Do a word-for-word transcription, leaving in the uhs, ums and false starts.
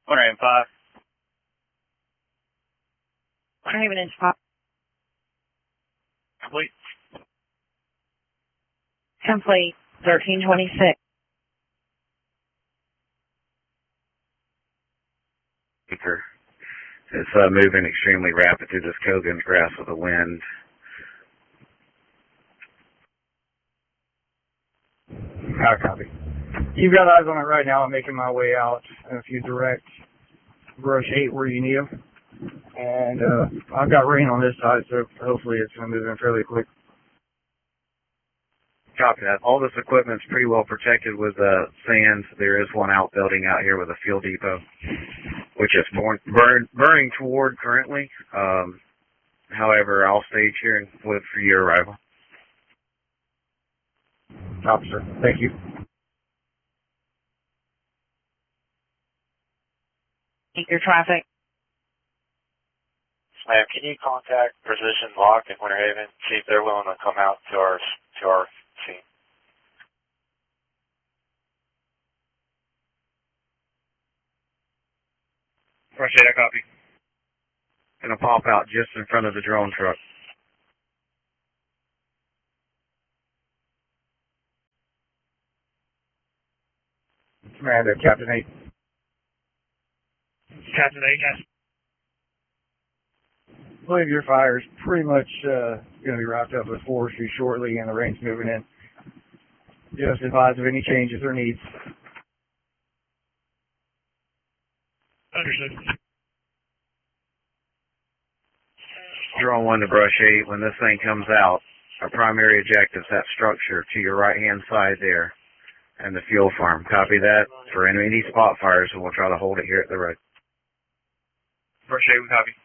one Raven five. one Raven inch five. Complete. Complete. thirteen twenty-six. It's uh, moving extremely rapid through this Kogan's grass with the wind. Hard copy. You've got eyes on it right now. I'm making my way out. And if you direct brush eight where you need them. And uh, I've got rain on this side, so hopefully it's going to move in fairly quick. Copy that. All this equipment's pretty well protected with uh, sand. There is one outbuilding out here with a fuel depot, which is born, burn, burning toward currently. Um, however, I'll stage here and wait for your arrival. Officer, thank you. Keep your traffic. Ma'am, can you contact Precision Lock in Winter Haven, see if they're willing to come out to our to our scene? Appreciate that, copy. Gonna pop out just in front of the drone truck. Commander, Captain eight. Captain eight, yes. I believe your fire is pretty much uh, going to be wrapped up with forestry shortly, and the rain's moving in. Just advise of any changes or needs. Understood. Drone one to brush eight. When this thing comes out, our primary objective is that structure to your right-hand side there, and the fuel farm. Copy that for any spot fires, and we'll try to hold it here at the road. Brush eight, we copy.